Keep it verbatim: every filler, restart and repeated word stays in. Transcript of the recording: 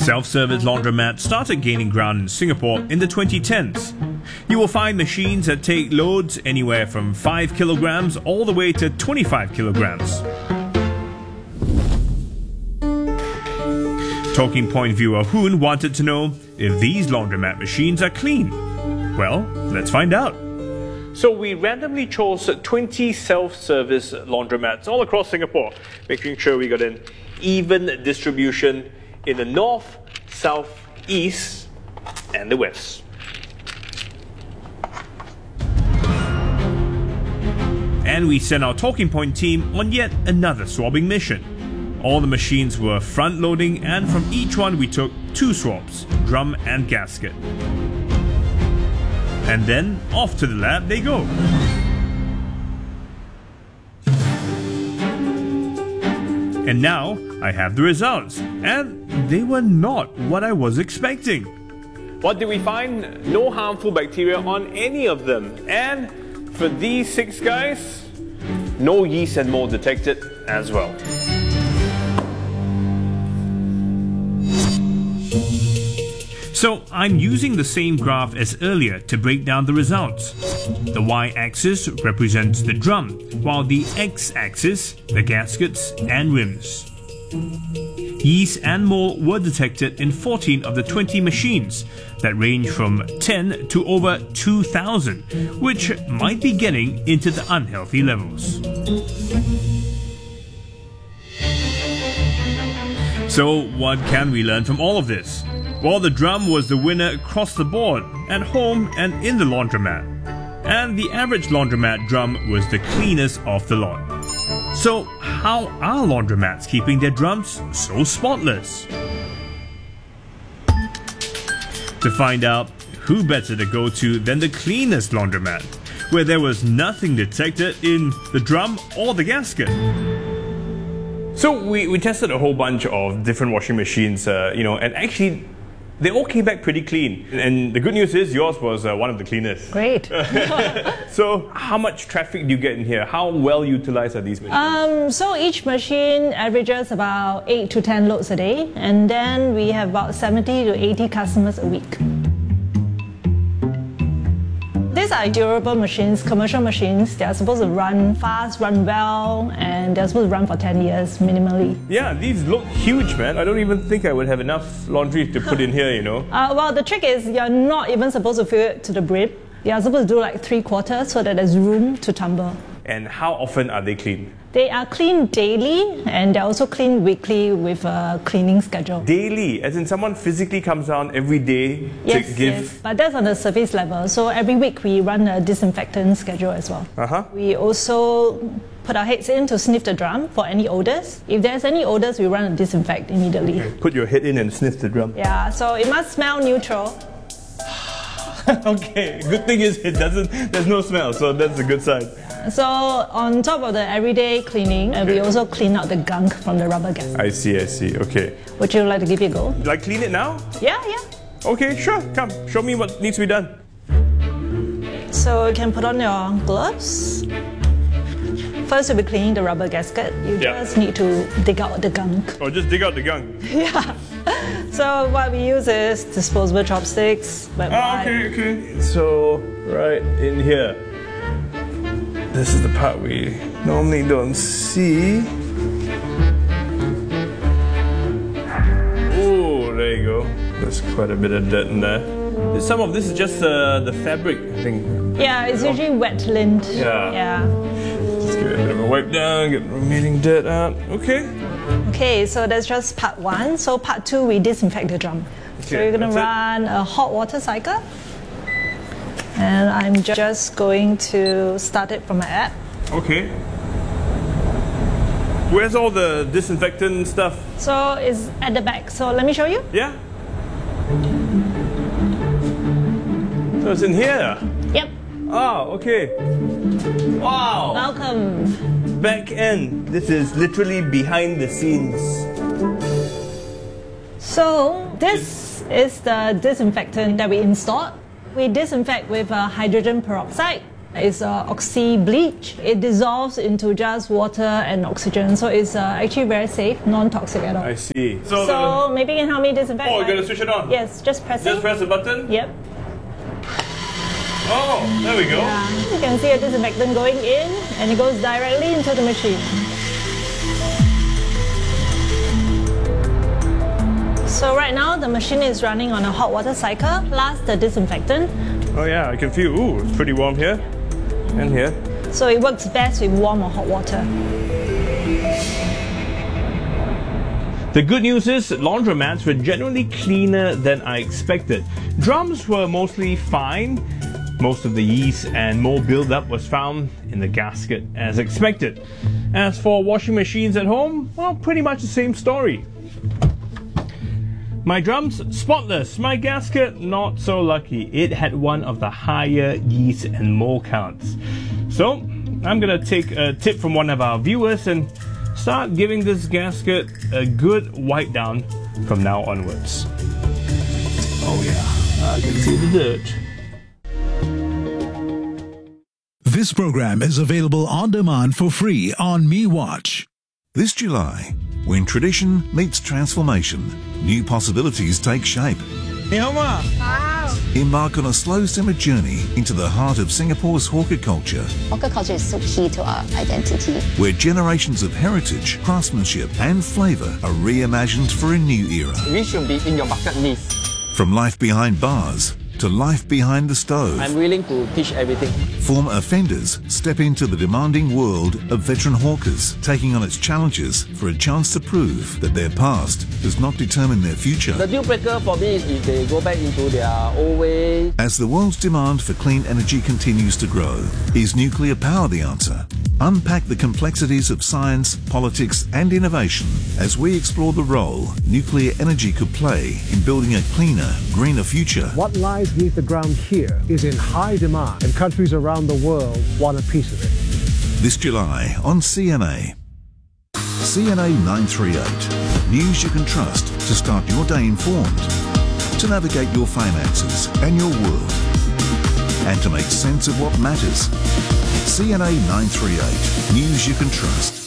Self-service laundromats started gaining ground in Singapore in the twenty tens. You will find machines that take loads anywhere from five kilograms all the way to twenty-five kilograms. Talking Point viewer Hoon wanted to know if these laundromat machines are clean. Well, let's find out. So we randomly chose twenty self-service laundromats all across Singapore, making sure we got an even distribution in the north, south, east, and the west. And we sent our Talking Point team on yet another swabbing mission. All the machines were front-loading, and from each one we took two swabs, drum and gasket. And then off to the lab they go. And now I have the results, and they were not what I was expecting. What did we find? No harmful bacteria on any of them. And for these six guys, no yeast and mold detected as well. So I'm using the same graph as earlier to break down the results. The y-axis represents the drum, while the x-axis, the gaskets and rims. Yeast and mold were detected in fourteen of the twenty machines that range from ten to over two thousand, which might be getting into the unhealthy levels. So what can we learn from all of this? Well, the drum was the winner across the board, at home and in the laundromat. And the average laundromat drum was the cleanest of the lot. So how are laundromats keeping their drums so spotless? To find out, who better to go to than the cleanest laundromat, where there was nothing detected in the drum or the gasket. So we, we tested a whole bunch of different washing machines, uh, you know, and actually they all came back pretty clean. And the good news is yours was uh, one of the cleanest. Great. So how much traffic do you get in here? How well utilized are these machines? Um, so each machine averages about eight to ten loads a day. And then we have about seventy to eighty customers a week. These are durable machines, commercial machines. They are supposed to run fast, run well, and they're supposed to run for ten years minimally. Yeah, these look huge, man. I don't even think I would have enough laundry to put in here, you know. Uh, well, the trick is you're not even supposed to fill it to the brim. You're supposed to do like three quarters so that there's room to tumble. And how often are they cleaned? They are cleaned daily, and they're also cleaned weekly with a cleaning schedule. Daily? As in someone physically comes down every day yes, to give... Yes, but that's on the surface level. So every week we run a disinfectant schedule as well. Uh-huh. We also put our heads in to sniff the drum for any odors. If there's any odors, we run a disinfect immediately. Okay. Put your head in and sniff the drum. Yeah, so it must smell neutral. Okay, good thing is it doesn't, there's no smell, so that's a good sign. So on top of the everyday cleaning, okay. we also clean out the gunk from the rubber gasket. I see, I see, okay. Would you like to give it a go? Like clean it now? Yeah, yeah. Okay, sure, come, show me what needs to be done. So you can put on your gloves. First you'll be cleaning the rubber gasket. You yeah. just need to dig out the gunk. Oh, just dig out the gunk? Yeah. So what we use is disposable chopsticks. Ah, okay, okay. So, right in here. This is the part we normally don't see. Oh, there you go. There's quite a bit of dirt in there. Some of this is just uh, the fabric, I think. Yeah, it's usually wet lint. Yeah. Yeah. Just give it a bit of a wipe down, get the remaining dirt out. Okay. Okay, so that's just part one. So part two, we disinfect the drum. Okay, so you're going to run it. a hot water cycle. And I'm just going to start it from my app. Okay. Where's all the disinfectant stuff? So it's at the back. So let me show you. Yeah. So it's in here? Yep. Oh, okay. Wow. Welcome. Back end. This is literally behind the scenes. So this is the disinfectant that we installed. We disinfect with uh, hydrogen peroxide. It's uh, oxy bleach. It dissolves into just water and oxygen, so it's uh, actually very safe, non-toxic at all. I see. So, so maybe you can help me disinfect. Oh, you're going to switch it on? Yes, just press Just it. press the button? Yep. Oh, there we go. Yeah. You can see a disinfectant going in, and it goes directly into the machine. So right now the machine is running on a hot water cycle plus the disinfectant. Oh yeah, I can feel, ooh, it's pretty warm here and here. So it works best with warm or hot water. The good news is laundromats were generally cleaner than I expected. Drums were mostly fine. Most of the yeast and mold buildup was found in the gasket as expected. As for washing machines at home, well, pretty much the same story. My drums, spotless. My gasket, not so lucky. It had one of the higher yeast and mold counts. So, I'm gonna take a tip from one of our viewers and start giving this gasket a good wipe down from now onwards. Oh yeah, I can see the dirt. This program is available on demand for free on MeWatch. This July, when tradition meets transformation, new possibilities take shape. Wow. Embark on a slow simmer journey into the heart of Singapore's hawker culture, Hawker culture is so key to our identity. where generations of heritage, craftsmanship and flavour are reimagined for a new era. We should be in your bucket list. From life behind bars to life behind the stove, I'm willing to teach everything. former offenders step into the demanding world of veteran hawkers, taking on its challenges for a chance to prove that their past does not determine their future. The deal breaker for me is if they go back into their old way. As the world's demand for clean energy continues to grow, is nuclear power the answer? Unpack the complexities of science, politics and innovation as we explore the role nuclear energy could play in building a cleaner, greener future. What lies beneath the ground here is in high demand, and countries around the world want a piece of it. This July on C N A. C N A nine thirty-eight. News you can trust to start your day informed, to navigate your finances and your world, and to make sense of what matters. C N A nine thirty-eight. News you can trust.